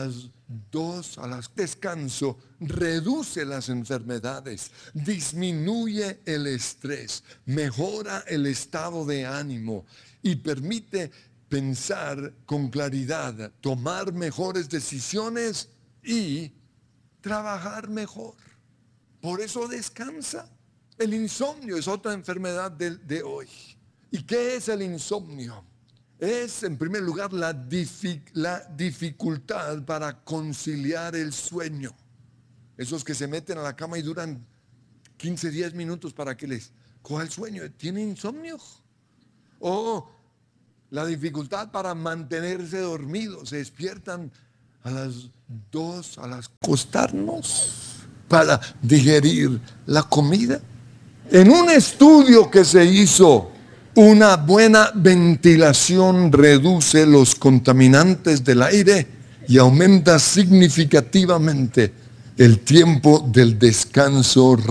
las 2, descanso reduce las enfermedades, disminuye el estrés, mejora el estado de ánimo y permite pensar con claridad, tomar mejores decisiones y trabajar mejor. Por eso descansa. El insomnio es otra enfermedad de hoy. ¿Y qué es el insomnio? Es, en primer lugar, la dificultad para conciliar el sueño. Esos que se meten a la cama y duran 15, 10 minutos para que les coja el sueño. ¿Tienen insomnio? O la dificultad para mantenerse dormidos. Se despiertan a las 2, al acostarnos para digerir la comida. En un estudio que se hizo, una buena ventilación reduce los contaminantes del aire y aumenta significativamente el tiempo del descanso